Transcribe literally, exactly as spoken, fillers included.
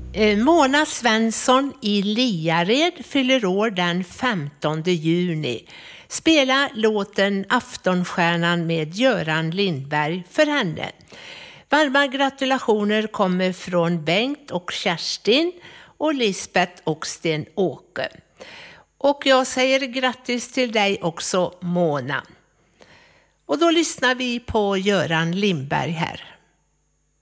Eh, Mona Svensson i Liared fyller år den femtonde juni. Spela låten Aftonstjärnan med Göran Lindberg för henne. Varma gratulationer kommer från Bengt och Kerstin och Lisbeth och Sten-Åke. Och jag säger grattis till dig också, Mona. Och då lyssnar vi på Göran Lindberg här.